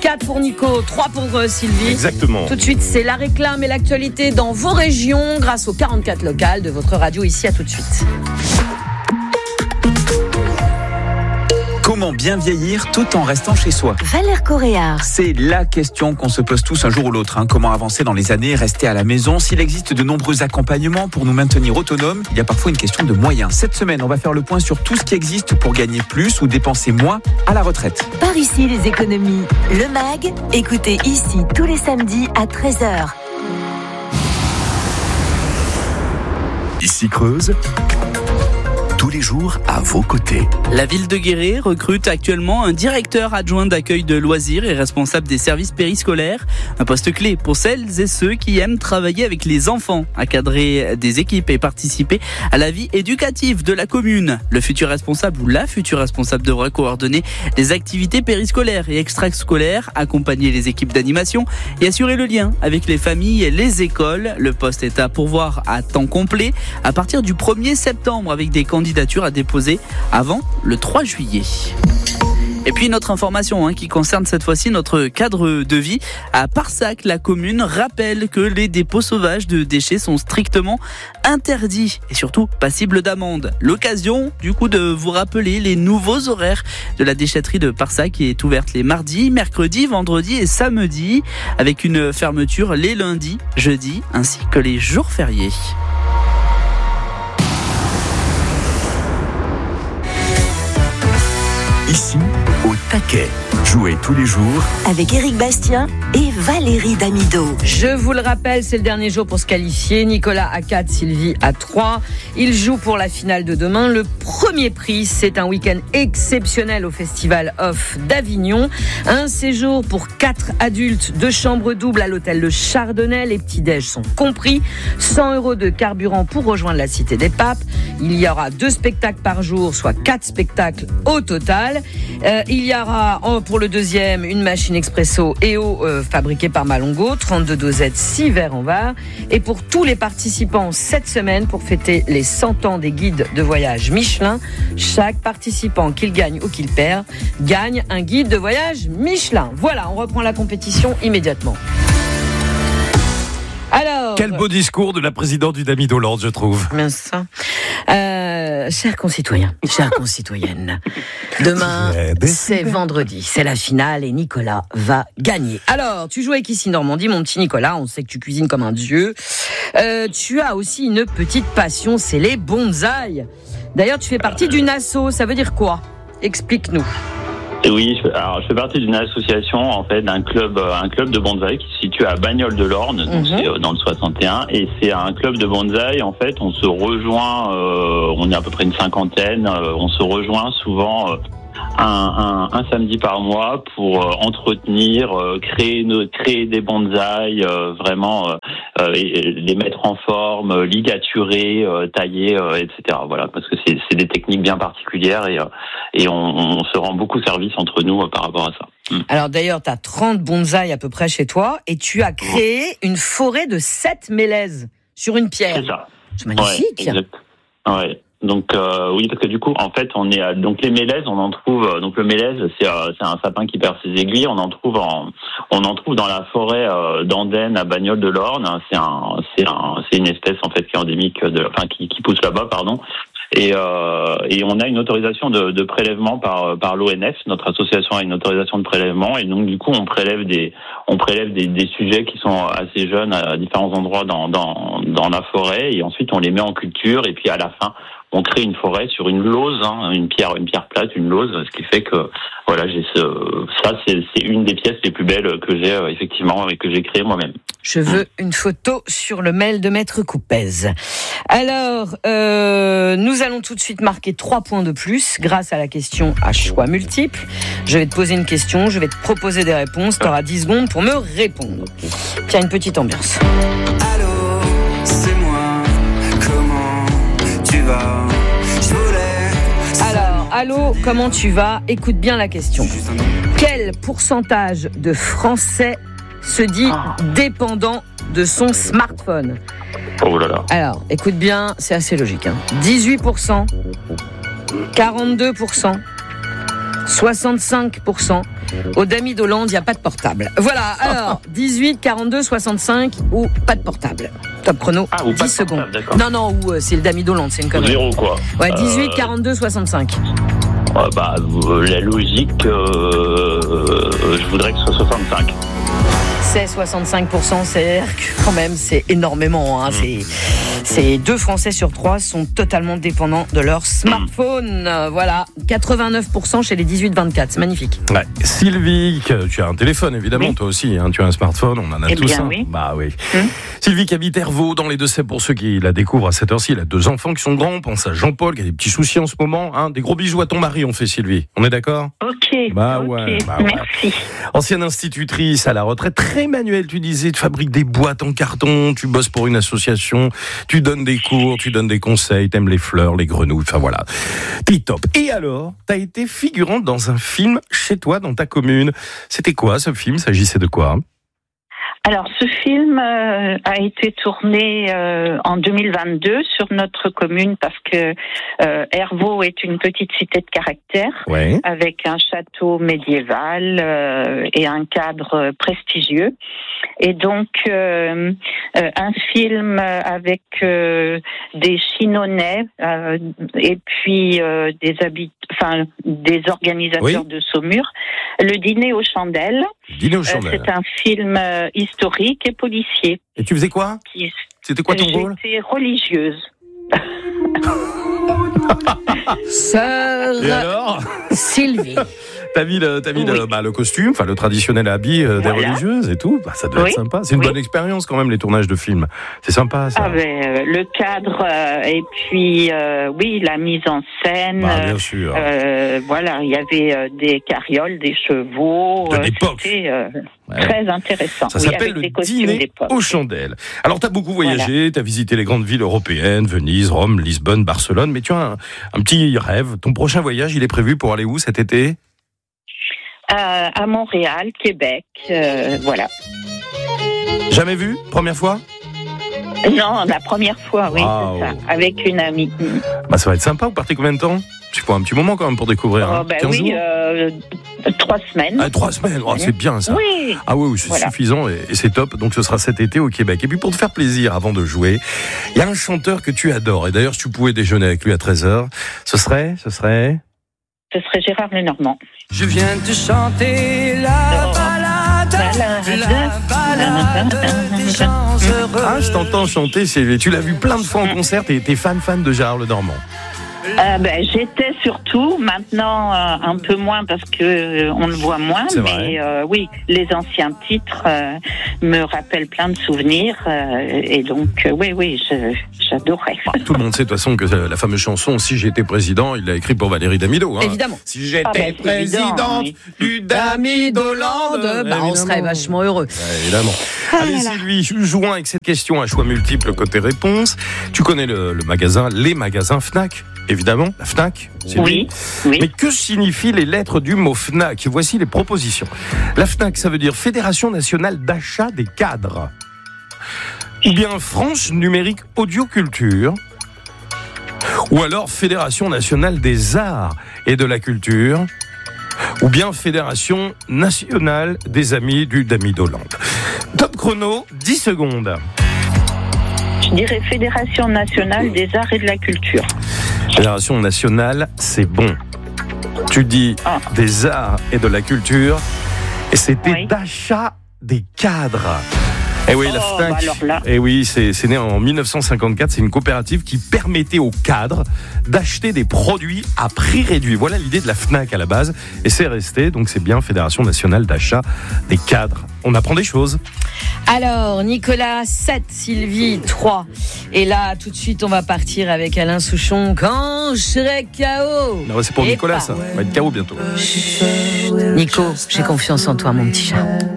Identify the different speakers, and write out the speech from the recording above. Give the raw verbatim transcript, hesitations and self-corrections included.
Speaker 1: quatre pour Nico, trois pour euh, Sylvie.
Speaker 2: Exactement.
Speaker 1: Tout de suite, c'est la réclame et l'actualité dans vos régions grâce aux quarante-quatre locales de votre radio ici. À tout de suite.
Speaker 3: Comment bien vieillir tout en restant chez soi ?
Speaker 4: Valère Coréard.
Speaker 3: C'est la question qu'on se pose tous un jour ou l'autre. Hein. Comment avancer dans les années, rester à la maison ? S'il existe de nombreux accompagnements pour nous maintenir autonomes, il y a parfois une question de moyens. Cette semaine, on va faire le point sur tout ce qui existe pour gagner plus ou dépenser moins à la retraite.
Speaker 4: Par ici, les économies. Le M A G, écoutez ici tous les samedis à treize heures.
Speaker 5: Ici Creuse, tous les jours à vos côtés.
Speaker 6: La ville de Guéret recrute actuellement un directeur adjoint d'accueil de loisirs et responsable des services périscolaires. Un poste clé pour celles et ceux qui aiment travailler avec les enfants, encadrer des équipes et participer à la vie éducative de la commune. Le futur responsable ou la future responsable devra coordonner les activités périscolaires et extrascolaires, accompagner les équipes d'animation et assurer le lien avec les familles et les écoles. Le poste est à pourvoir à temps complet à partir du premier septembre avec des candidats à déposer avant le trois juillet. Et puis notre information hein, qui concerne cette fois-ci notre cadre de vie. À Parsac, la commune rappelle que les dépôts sauvages de déchets sont strictement interdits et surtout passibles d'amende. L'occasion du coup de vous rappeler les nouveaux horaires de la déchetterie de Parsac qui est ouverte les mardis, mercredis, vendredis et samedis avec une fermeture les lundis, jeudis ainsi que les jours fériés.
Speaker 5: Ici, au taquet. Jouez tous les jours
Speaker 4: avec Éric Bastien et Valérie Damido.
Speaker 1: Je vous le rappelle, c'est le dernier jour pour se qualifier. Nicolas à quatre, Sylvie à trois. Ils jouent pour la finale de demain. Le premier prix, c'est un week-end exceptionnel au Festival Off d'Avignon. Un séjour pour quatre adultes, deux chambres doubles à l'hôtel Le Chardonnay. Les petits-déj sont compris. cent euros de carburant pour rejoindre la Cité des Papes. Il y aura deux spectacles par jour, soit quatre spectacles au total. Euh, il y aura oh, pour le deuxième une machine expresso E O euh, fabriquée par Malongo, trente-deux dosettes, six verres en var. Et pour tous les participants cette semaine, pour fêter les cent ans des guides de voyage Michelin, chaque participant, qu'il gagne ou qu'il perd, gagne un guide de voyage Michelin. Voilà, on reprend la compétition immédiatement. Alors,
Speaker 2: quel beau discours de la présidente du Damido Lord, je trouve.
Speaker 1: Mince. Euh, chers concitoyens, chères concitoyennes, demain, c'est vendredi, c'est la finale et Nicolas va gagner. Alors, tu joues avec Ici Normandie, mon petit Nicolas, on sait que tu cuisines comme un dieu. Euh, tu as aussi une petite passion, c'est les bonsaïs. D'ailleurs, tu fais partie d'une asso, ça veut dire quoi ? Explique-nous.
Speaker 7: Oui, je, alors je fais partie d'une association en fait d'un club, un club de bonsaï qui se situe à Bagnoles de l'Orne, donc mm-hmm. c'est dans le soixante et un, et c'est un club de bonsaï. En fait, on se rejoint, euh, on est à peu près une cinquantaine, euh, on se rejoint souvent. Euh, Un, un, un samedi par mois pour euh, entretenir, euh, créer, nos, créer des bonsaïs, euh, vraiment euh, et, les mettre en forme, euh, ligaturer, euh, tailler, euh, et cetera. Voilà, parce que c'est, c'est des techniques bien particulières et, euh, et on, on se rend beaucoup service entre nous euh, par rapport à ça. Mm.
Speaker 1: Alors d'ailleurs, tu as trente bonsaïs à peu près chez toi et tu as créé une forêt de sept mélèzes sur une pierre.
Speaker 7: C'est ça.
Speaker 1: C'est magnifique.
Speaker 7: Ouais, exact. Ouais. Donc euh, oui, parce que du coup, en fait, on est à, donc les mélèzes, on en trouve. Donc le mélèze, c'est, euh, c'est un sapin qui perd ses aiguilles. On en trouve en, on en trouve dans la forêt euh, d'Andenne à Bagnoles de l'Orne. C'est un, c'est un, c'est une espèce en fait qui est endémique de, enfin qui, qui pousse là-bas, pardon. Et, euh, et on a une autorisation de, de prélèvement par, par l'O N F. Notre association a une autorisation de prélèvement, et donc du coup, on prélève des, on prélève des, des sujets qui sont assez jeunes à différents endroits dans, dans, dans la forêt, et ensuite on les met en culture, et puis à la fin, on crée une forêt sur une lauze, hein, une pierre, une pierre plate, une lauze, ce qui fait que voilà, j'ai ce, ça c'est, c'est une des pièces les plus belles que j'ai euh, effectivement et que j'ai créées moi-même.
Speaker 1: Je veux une photo sur le mail de Maître Coupez. Alors, euh, nous allons tout de suite marquer trois points de plus grâce à la question à choix multiples. Je vais te poser une question, je vais te proposer des réponses. Tu auras dix secondes pour me répondre. Tiens, une petite ambiance.
Speaker 8: Allô, c'est moi, comment tu vas ? Je voulais...
Speaker 1: Alors, allô, comment tu vas ? Écoute bien la question. Quel pourcentage de Français se dit dépendant de son smartphone ?
Speaker 7: Oh là là.
Speaker 1: Alors, écoute bien, c'est assez logique. Hein. dix-huit pour cent, quarante-deux pour cent, soixante-cinq pour cent Au Damy d'Hollande, il n'y a pas de portable. Voilà, alors, dix-huit, quarante-deux, soixante-cinq ou pas de portable. Top chrono,
Speaker 7: Ah, ou pas
Speaker 1: dix
Speaker 7: de
Speaker 1: secondes.
Speaker 7: portable, d'accord.
Speaker 1: Non, non, ou euh, c'est le Damy d'Hollande, c'est une connerie.
Speaker 7: Zéro, quoi.
Speaker 1: Ouais, dix-huit,
Speaker 7: Euh,
Speaker 1: quarante-deux, soixante-cinq.
Speaker 7: euh, bah, euh, la logique, euh, euh, je voudrais que ce soit soixante-cinq.
Speaker 1: C'est soixante-cinq pour cent, c'est quand même, c'est énormément. Hein. C'est, c'est deux Français sur trois sont totalement dépendants de leur smartphone. Euh, Voilà, quatre-vingt-neuf pour cent chez les dix-huit vingt-quatre, c'est magnifique.
Speaker 2: Ouais. Sylvie, que tu as un téléphone évidemment,
Speaker 9: Oui.
Speaker 2: toi aussi, hein, tu as un smartphone, on en a
Speaker 9: Eh
Speaker 2: tous
Speaker 9: bien,
Speaker 2: un.
Speaker 9: oui.
Speaker 2: Bah oui.
Speaker 9: Hum.
Speaker 2: Sylvie qui habite Hervaux dans les Deux-Sèvres, pour ceux qui la découvrent à cette heure-ci, elle a deux enfants qui sont grands, pense à Jean-Paul qui a des petits soucis en ce moment. Hein. Des gros bisous à ton mari, on fait Sylvie, on est d'accord?
Speaker 9: Ok.
Speaker 2: Bah
Speaker 9: ok,
Speaker 2: ouais, bah ouais.
Speaker 9: merci.
Speaker 2: Ancienne institutrice à la retraite, très manuelle, tu disais, tu fabriques des boîtes en carton, tu bosses pour une association, tu donnes des cours, tu donnes des conseils, t'aimes les fleurs, les grenouilles, enfin voilà. T'es top. Et alors, t'as été figurante dans un film chez toi, dans ta commune. C'était quoi ce film? S'agissait de quoi?
Speaker 9: Alors, ce film euh, a été tourné euh, en deux mille vingt-deux sur notre commune parce que euh, Hervaux est une petite cité de caractère
Speaker 2: Ouais.
Speaker 9: avec un château médiéval euh, et un cadre prestigieux. Et donc, euh, euh, un film avec euh, des Chinonnais euh, et puis euh, des habit- enfin des organisateurs
Speaker 2: Oui.
Speaker 9: de Saumur. Le dîner aux chandelles.
Speaker 2: Dîner aux
Speaker 9: Euh,
Speaker 2: chandelles.
Speaker 9: c'est un film euh, historique et policier.
Speaker 2: Et tu faisais quoi?
Speaker 9: Qui...
Speaker 2: C'était quoi ton rôle?
Speaker 9: J'étais religieuse.
Speaker 1: Sœur
Speaker 2: Et alors?
Speaker 1: Sylvie.
Speaker 2: T'as mis le, t'as mis
Speaker 9: Oui.
Speaker 2: le, bah, le costume, enfin le traditionnel habit euh, des
Speaker 9: Voilà.
Speaker 2: religieuses et tout. Bah, ça devait
Speaker 9: Oui.
Speaker 2: être sympa. C'est une
Speaker 9: Oui.
Speaker 2: bonne expérience quand même, les tournages de films. C'est sympa ça.
Speaker 9: Ah ben, euh, le cadre euh, et puis euh, oui, la mise en scène.
Speaker 2: Bah,
Speaker 9: euh,
Speaker 2: bien sûr.
Speaker 9: euh, voilà, il y avait euh, des carrioles, des chevaux.
Speaker 2: De
Speaker 9: euh,
Speaker 2: l'époque.
Speaker 9: C'était euh,
Speaker 2: Ouais.
Speaker 9: très intéressant.
Speaker 2: Ça
Speaker 9: Oui,
Speaker 2: s'appelle
Speaker 9: avec
Speaker 2: le
Speaker 9: des costumes
Speaker 2: dîner
Speaker 9: d'époque.
Speaker 2: aux chandelles. Alors, tu as beaucoup voyagé, tu as visité les grandes villes européennes, Venise, Rome, Lisbonne, Barcelone, mais tu as un, un petit rêve. Ton prochain voyage, il est prévu pour aller où cet été?
Speaker 9: Euh, à Montréal, Québec, euh, voilà.
Speaker 2: Jamais vu? Première fois?
Speaker 9: Non, la première fois, oui,
Speaker 2: Wow.
Speaker 9: c'est ça, avec une amie.
Speaker 2: Bah, ça va être sympa. Vous partez combien de temps? C'est pour un petit moment quand même pour découvrir. Hein.
Speaker 9: Oh, ben
Speaker 2: quinze
Speaker 9: oui,
Speaker 2: jours
Speaker 9: euh, trois semaines.
Speaker 2: Ah, trois semaines, oh, c'est bien ça.
Speaker 9: Oui.
Speaker 2: Ah oui, oui, c'est
Speaker 9: Voilà.
Speaker 2: suffisant et, et c'est top. Donc ce sera cet été au Québec. Et puis pour te faire plaisir avant de jouer, il y a un chanteur que tu adores. Et d'ailleurs, si tu pouvais déjeuner avec lui à treize heures, ce serait, ce serait...
Speaker 9: Ce serait Gérard Lenormand.
Speaker 8: Je viens de chanter la
Speaker 9: Oh.
Speaker 8: balade, la balade des gens heureux.
Speaker 2: Ah, je t'entends chanter, Sylvie. Tu l'as vu plein de fois en concert. T'es, t'es fan, fan de Gérard Lenormand.
Speaker 9: Euh, ben, j'étais surtout, maintenant euh, un peu moins parce que euh, on le voit moins,
Speaker 2: C'est
Speaker 9: mais
Speaker 2: vrai.
Speaker 9: euh, oui, les anciens titres euh, me rappellent plein de souvenirs euh, et donc euh, oui, oui, je, j'adorais.
Speaker 2: Tout le monde sait de toute façon que la fameuse chanson « Si j'étais président », il l'a écrit pour Valérie Damido. Hein.
Speaker 1: Évidemment.
Speaker 2: Si j'étais
Speaker 9: Ah, ben, c'est
Speaker 2: présidente
Speaker 9: évident, oui.
Speaker 2: du Dami d'Hollande,
Speaker 1: bah, on serait vachement heureux.
Speaker 2: Ouais, évidemment.
Speaker 9: Ah
Speaker 2: Allez
Speaker 9: là là.
Speaker 2: Sylvie, jouons avec cette question à choix multiples côté réponse. Tu connais le, le magasin, les magasins Fnac, évidemment, la Fnac. Sylvie.
Speaker 9: Oui, oui.
Speaker 2: Mais que signifient les lettres du mot Fnac? Voici les propositions. La Fnac, ça veut dire Fédération nationale d'achat des cadres. Ou bien France numérique audioculture. Ou alors Fédération nationale des arts et de la culture. Ou bien Fédération nationale des amis du Damy d'Hollande. Top chrono, dix secondes.
Speaker 9: Je dirais Fédération nationale des arts et de la culture.
Speaker 2: Fédération nationale, c'est bon. Tu dis
Speaker 9: Ah.
Speaker 2: des arts et de la culture, et c'était
Speaker 9: Oui.
Speaker 2: d'achat des cadres. Et oui, la
Speaker 9: Oh,
Speaker 2: Fnac.
Speaker 9: bah alors là.
Speaker 2: Et oui, c'est, c'est né en dix-neuf cent cinquante-quatre. C'est une coopérative qui permettait aux cadres d'acheter des produits à prix réduit. Voilà l'idée de la Fnac à la base, et c'est resté. Donc c'est bien Fédération nationale d'achat des cadres. On apprend des choses.
Speaker 1: Alors, Nicolas, sept, Sylvie, trois. Et là, tout de suite, on va partir avec Alain Souchon. Quand je serai K O.
Speaker 2: Non, c'est pour
Speaker 1: Et
Speaker 2: Nicolas,
Speaker 1: pas.
Speaker 2: ça. On va être K O bientôt.
Speaker 1: Nico, j'ai confiance en toi, mon petit chat.